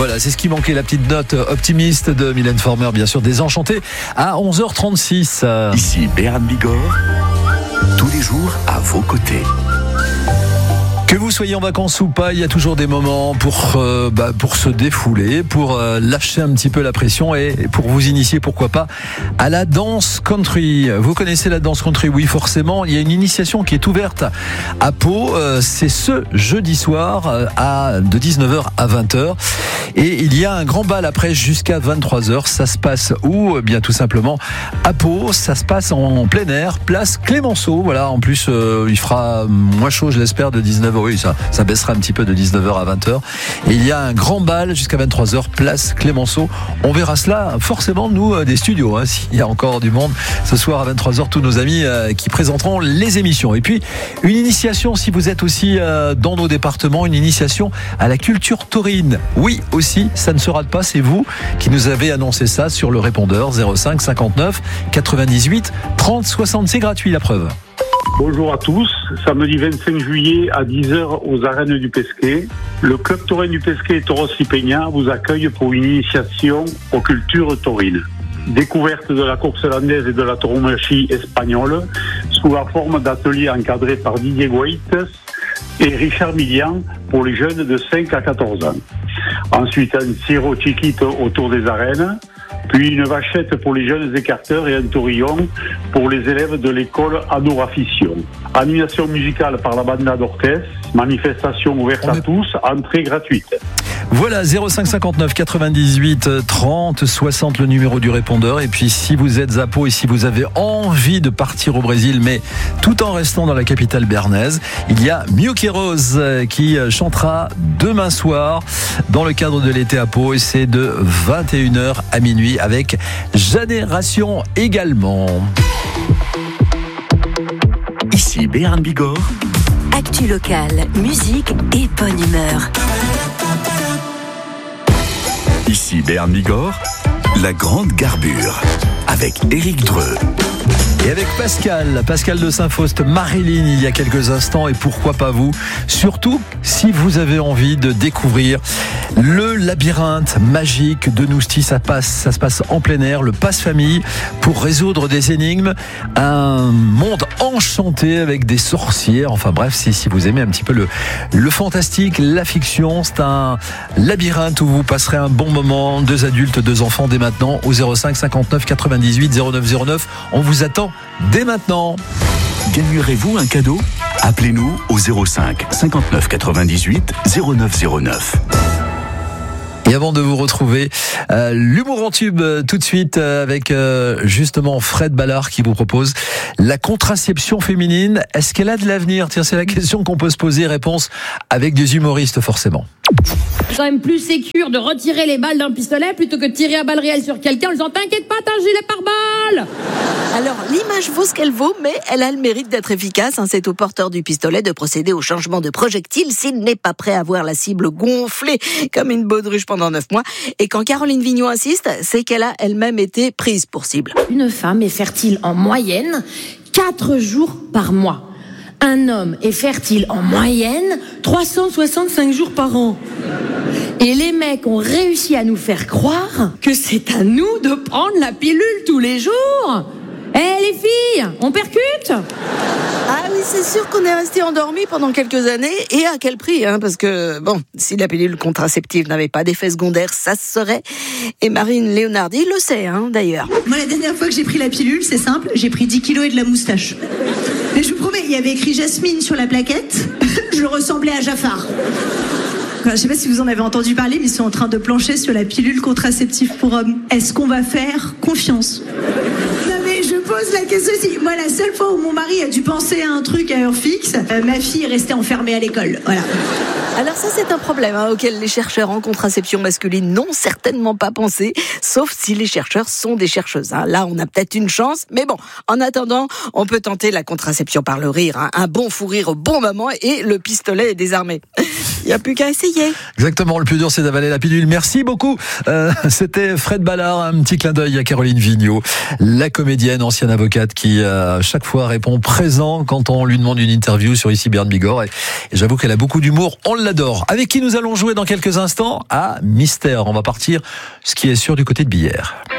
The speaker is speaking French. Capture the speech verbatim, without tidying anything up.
Voilà, c'est ce qui manquait, la petite note optimiste de Mylène Farmer, bien sûr, Désenchanté, à onze heures trente-six. Ici Béran Bigorre, tous les jours à vos côtés. Que vous soyez en vacances ou pas, il y a toujours des moments pour, euh, bah, pour se défouler, pour euh, lâcher un petit peu la pression et pour vous initier, pourquoi pas, à la danse country. Vous connaissez la danse country? Oui, forcément. Il y a une initiation qui est ouverte à Pau. Euh, c'est ce jeudi soir euh, à, de dix-neuf heures à vingt heures. Et il y a un grand bal après jusqu'à vingt-trois heures. Ça se passe où? Eh bien, tout simplement à Pau. Ça se passe en plein air, place Clémenceau. Voilà. En plus, euh, il fera moins chaud, je l'espère, de dix-neuf heures. Oui, ça, ça baissera un petit peu de dix-neuf heures à vingt heures. Et il y a un grand bal jusqu'à vingt-trois heures, place Clémenceau. On verra cela forcément, nous, des studios, hein, s'il y a encore du monde. Ce soir à vingt-trois heures, tous nos amis euh, qui présenteront les émissions. Et puis, une initiation, si vous êtes aussi euh, dans nos départements, une initiation à la culture taurine. Oui, aussi, ça ne se rate pas. C'est vous qui nous avez annoncé ça sur le répondeur zéro cinq cinquante-neuf quatre-vingt-dix-huit trente soixante. C'est gratuit, la preuve. Bonjour à tous. Samedi vingt-cinq juillet à dix heures aux arènes du Pesquet, le club taurin du Pesquet Toros y Peña vous accueille pour une initiation aux cultures taurines. Découverte de la course landaise et de la tauromachie espagnole sous la forme d'ateliers encadrés par Didier Goïtes et Richard Millian pour les jeunes de cinq à quatorze ans. Ensuite, un Ciro Chiquito autour des arènes, puis une vachette pour les jeunes écarteurs et un taurillon pour les élèves de l'école Adorafition. Animation musicale par la banda d'Orthez, manifestation ouverte à tous, entrée gratuite. Voilà, zéro cinq cinquante-neuf quatre-vingt-dix-huit trente soixante, le numéro du répondeur. Et puis si vous êtes à Pau et si vous avez envie de partir au Brésil, mais tout en restant dans la capitale bernaise, il y a Miuki Rose qui chantera demain soir dans le cadre de l'été à Pau, et c'est de vingt et une heures à minuit avec Génération également. Ici Béran Bigorre. Actu locale, musique et bonne humeur. Ici Béran Bigorre, la grande garbure avec Éric Dreux. Et avec Pascal, Pascal de Saint-Faust, Marilyn il y a quelques instants, et pourquoi pas vous, surtout si vous avez envie de découvrir le labyrinthe magique de Nousty. Ça passe, ça se passe en plein air, le passe-famille pour résoudre des énigmes, un monde enchanté avec des sorcières, enfin bref, si, si vous aimez un petit peu le, le fantastique, la fiction, c'est un labyrinthe où vous passerez un bon moment, deux adultes, deux enfants, dès maintenant, au zéro cinq cinquante-neuf quatre-vingt-dix-huit zéro neuf zéro neuf. On vous attend dès maintenant. Gagnerez-vous un cadeau? Appelez-nous au zéro cinq cinquante-neuf quatre-vingt-dix-huit zéro neuf zéro neuf. Et avant de vous retrouver, euh, l'humour en tube euh, tout de suite euh, avec euh, justement Fred Ballard qui vous propose la contraception féminine. Est-ce qu'elle a de l'avenir? Tiens, c'est la question qu'on peut se poser. Réponse avec des humoristes forcément. C'est quand même plus sécure de retirer les balles d'un pistolet plutôt que de tirer à balles réelles sur quelqu'un en disant t'inquiète pas, t'as un gilet pare-balles. Alors, l'image vaut ce qu'elle vaut, mais elle a le mérite d'être efficace. Hein. C'est au porteur du pistolet de procéder au changement de projectile s'il n'est pas prêt à voir la cible gonflée comme une baudruche pendant neuf mois. Et quand Caroline Vignon insiste, c'est qu'elle a elle-même été prise pour cible. Une femme est fertile en moyenne quatre jours par mois. Un homme est fertile en moyenne trois cent soixante-cinq jours par an. Et les mecs ont réussi à nous faire croire que c'est à nous de prendre la pilule tous les jours. Eh hey, les filles, on percute? Ah oui, c'est sûr qu'on est resté endormi pendant quelques années. Et à quel prix, hein? Parce que, bon, si la pilule contraceptive n'avait pas d'effet secondaire, ça se saurait. Et Marine Léonardi le sait, hein, d'ailleurs. Moi, la dernière fois que j'ai pris la pilule, c'est simple, j'ai pris dix kilos et de la moustache. Mais je vous promets, il y avait écrit Jasmine sur la plaquette. Je ressemblais à Jafar. Je ne sais pas si vous en avez entendu parler, mais ils sont en train de plancher sur la pilule contraceptive pour hommes. Est-ce qu'on va faire confiance? Non mais je pose la question aussi. Moi, la seule fois où mon mari a dû penser à un truc à heure fixe, euh, ma fille est restée enfermée à l'école. Voilà. Alors ça, c'est un problème hein, auquel les chercheurs en contraception masculine n'ont certainement pas pensé, sauf si les chercheurs sont des chercheuses. Hein. Là, on a peut-être une chance, mais bon, en attendant, on peut tenter la contraception par le rire. Hein. Un bon fou rire au bon moment et le pistolet est désarmé. Il n'y a plus qu'à essayer. Exactement, le plus dur c'est d'avaler la pilule. Merci beaucoup. Euh, c'était Fred Ballard, un petit clin d'œil à Caroline Vigneault, la comédienne, ancienne avocate qui à chaque fois répond présent quand on lui demande une interview sur Ici Berne Bigorre. Et, et j'avoue qu'elle a beaucoup d'humour, on l'adore. Avec qui nous allons jouer dans quelques instants à Mystère. On va partir, ce qui est sûr, du côté de Billère.